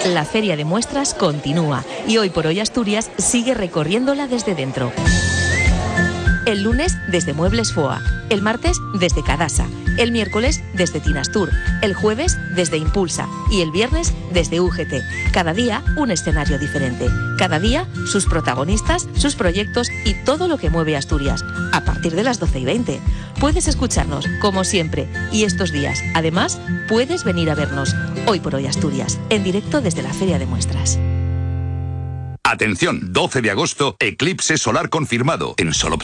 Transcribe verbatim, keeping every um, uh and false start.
La Feria de Muestras continúa y Hoy por Hoy Asturias sigue recorriéndola desde dentro. El lunes desde Muebles Foa, el martes desde Cadasa, el miércoles desde Tinastur, el jueves desde Impulsa y el viernes desde U G T. Cada día un escenario diferente. Cada día sus protagonistas, sus proyectos y todo lo que mueve Asturias. A partir de las doce y veinte. Puedes escucharnos, como siempre, y estos días. Además, puedes venir a vernos. Hoy por Hoy Asturias, en directo desde la Feria de Muestras. Atención, doce de agosto, eclipse solar confirmado en Sol